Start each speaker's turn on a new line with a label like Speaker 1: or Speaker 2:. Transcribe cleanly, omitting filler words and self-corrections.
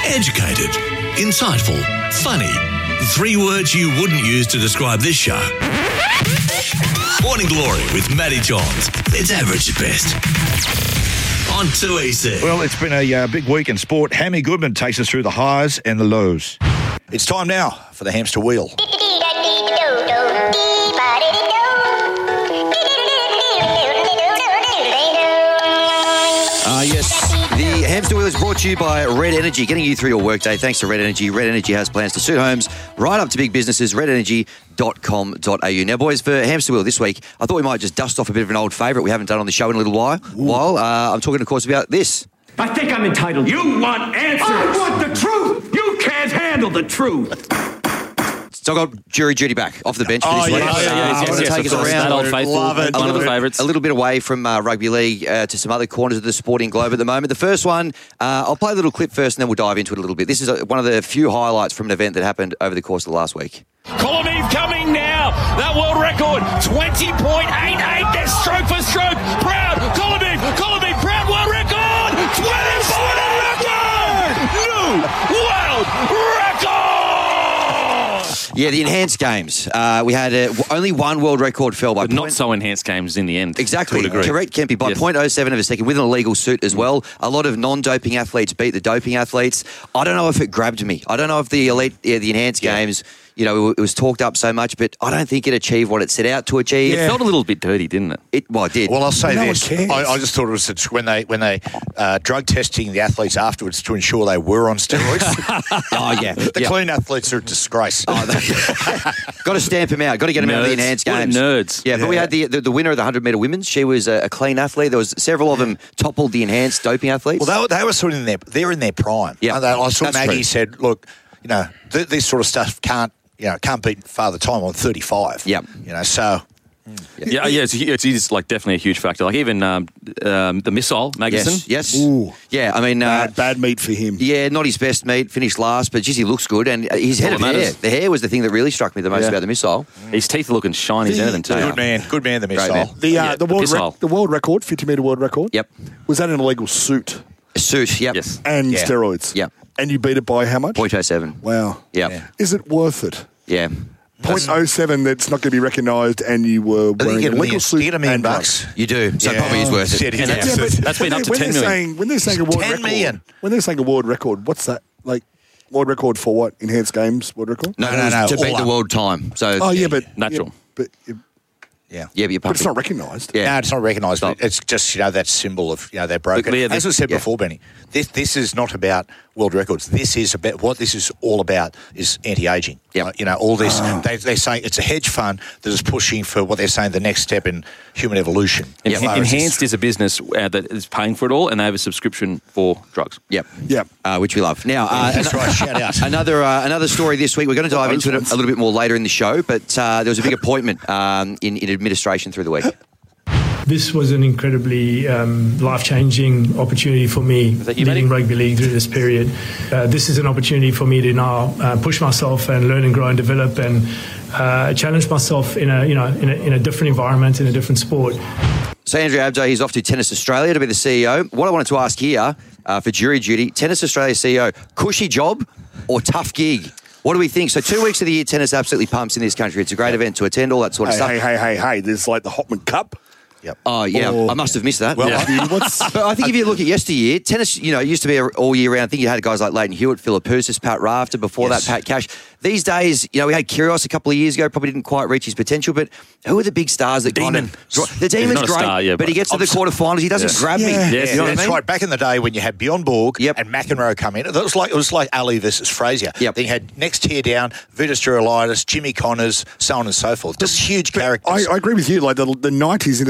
Speaker 1: Educated. Insightful. Funny. 3 words you wouldn't use to describe this show. Morning Glory with Matty Johns. It's average at best. On 2EC.
Speaker 2: Well, it's been a big week in sport. Hammy Goodman takes us through the highs and the lows.
Speaker 3: It's time now for the hamster wheel.
Speaker 4: Yes, the hamster wheel is brought to you by Red Energy, getting you through your workday thanks to Red Energy. Red Energy has plans to suit homes right up to big businesses. RedEnergy.com.au. Now, boys, for hamster wheel this week, I thought we might just dust off a bit of an old favourite we haven't done on the show in a little while. I'm talking, of course, about this.
Speaker 5: I think I'm entitled. You want answers. I want the truth. You can't handle the truth.
Speaker 4: So I got jury duty back off the bench for this week.
Speaker 6: Yes,
Speaker 4: Take us around.
Speaker 6: That old faithful, one of the favourites.
Speaker 4: A little bit away from rugby league to some other corners of the sporting globe at the moment. The first one, I'll play a little clip first and then we'll dive into it a little bit. This is one of the few highlights from an event that happened over the course of the last week.
Speaker 7: Colomiv coming now. That world record, 20.88. That's stroke for stroke. Proud. Colomiv, proud world record. 20.88 record. New world record.
Speaker 4: Yeah, the enhanced games. We had only one world record fell by
Speaker 6: not so enhanced games in the end.
Speaker 4: Exactly. Correct, Kempy. By 0.07 of a second with an illegal suit as well. A lot of non-doping athletes beat the doping athletes. I don't know if it grabbed me. I don't know if the the enhanced games, you know, it was talked up so much, but I don't think it achieved what it set out to achieve.
Speaker 6: It felt a little bit dirty, didn't it?
Speaker 4: It did.
Speaker 3: Well, I'll say this. I just thought it was when they drug testing the athletes afterwards to ensure they were on steroids. The clean athletes are a disgrace.
Speaker 4: Got to stamp him out. Got to get him out of the enhanced games.
Speaker 6: Nerds.
Speaker 4: Yeah, but we had the winner of the 100-metre women's. She was a clean athlete. There was several of them toppled the enhanced doping athletes.
Speaker 3: Well, they were sort of they're in their prime.
Speaker 4: Yeah,
Speaker 3: I saw Maggie said, look, you know, this sort of stuff can't beat Father Time on 35.
Speaker 4: Yeah.
Speaker 3: You know, so...
Speaker 6: It's like definitely a huge factor. Like even the missile, Magnuson.
Speaker 4: Yes.
Speaker 2: Ooh.
Speaker 4: Yeah, I mean...
Speaker 2: bad meat for him.
Speaker 4: Yeah, not his best meat. Finished last, but geez, he looks good. And his head of hair. The hair was the thing that really struck me the most about the missile.
Speaker 6: His teeth are looking shiny as anything too.
Speaker 3: Good man, the missile.
Speaker 4: Man.
Speaker 2: The world record, 50-metre world record?
Speaker 4: Yep.
Speaker 2: Was that an illegal suit?
Speaker 4: A suit, yep.
Speaker 6: Yes.
Speaker 2: And steroids?
Speaker 4: Yep.
Speaker 2: And you beat it by how much?
Speaker 4: 0.07.
Speaker 2: Wow.
Speaker 4: Yeah.
Speaker 2: Is it worth it?
Speaker 4: Yeah.
Speaker 2: 0.07 that's not going to be recognised and you were wearing an illegal suit.
Speaker 3: You get $1 million bucks.
Speaker 4: You do. So probably is worth it.
Speaker 6: That's been up to 10 million.
Speaker 2: When they're saying a world
Speaker 3: 10
Speaker 2: record,
Speaker 3: million.
Speaker 2: when they're saying a world record, what's that? Like, world record for what? Enhanced games world record?
Speaker 4: No. To beat the world time. So
Speaker 2: but...
Speaker 6: Natural.
Speaker 2: Yeah,
Speaker 4: but
Speaker 2: it's not recognised.
Speaker 4: Yeah.
Speaker 3: No, it's not recognised. But it's just that symbol of they're broken. As I said before, Benny, this is not about world records. This is about what this is all about is anti-aging.
Speaker 4: Yeah,
Speaker 3: all this. They say it's a hedge fund that is pushing for what they're saying the next step in human evolution.
Speaker 6: Enhanced is a business that is paying for it all, and they have a subscription for drugs.
Speaker 4: Yep.
Speaker 2: Yep.
Speaker 4: Which we love. Now,
Speaker 3: that's right. Shout out.
Speaker 4: Another story this week. We're going to dive into it a little bit more later in the show, but there was a big appointment in administration through the week.
Speaker 8: This was an incredibly life-changing opportunity for me, leading rugby league through this period. This is an opportunity for me to now push myself and learn and grow and develop and challenge myself in a different environment, in a different sport.
Speaker 4: So Andrew Abdo, he's off to Tennis Australia to be the CEO. What I wanted to ask here for jury duty, Tennis Australia CEO, cushy job or tough gig? What do we think? So 2 weeks of the year, tennis absolutely pumps in this country. It's a great event to attend, all that sort of stuff.
Speaker 2: Hey, there's like the Hopman Cup.
Speaker 3: Yep.
Speaker 4: Oh, yeah. I must have missed that.
Speaker 3: Well,
Speaker 4: but I think if you look at yesteryear, tennis, used to be all year round. I think you had guys like Leighton Hewitt, Philippoussis, Pat Rafter, before that, Pat Cash. These days, we had Kyrgios a couple of years ago, probably didn't quite reach his potential, but who are the big stars that
Speaker 6: Demon.
Speaker 4: The Demon's great,
Speaker 6: star,
Speaker 4: but he gets to the quarterfinals, he doesn't grab me.
Speaker 6: Yes.
Speaker 4: You know what I
Speaker 3: That's
Speaker 4: mean?
Speaker 3: right. Back in the day when you had Bjorn Borg and McEnroe come in, it was like Ali versus Frazier.
Speaker 4: Yep.
Speaker 3: Then you had next tier down, Vitas Gerulaitis, Jimmy Connors, so on and so forth. Just huge characters.
Speaker 2: I agree with you. Like the 90s into